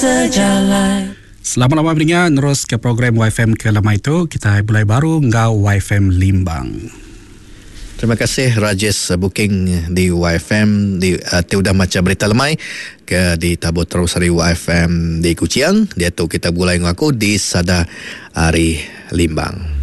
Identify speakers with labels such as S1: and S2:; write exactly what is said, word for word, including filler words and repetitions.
S1: sejalan.
S2: Selamat lama pendengar, terus ke program Y F M ke lama itu. Kita mulai baru ngau Y F M Limbang.
S3: Terima kasih Rajesh booking di Y F M di uh, Tiudah Macam Berita Lemai ke di tabur terus hari Y F M di Kuching. Dia tu kita mulai ngaku di Sada Ari Limbang.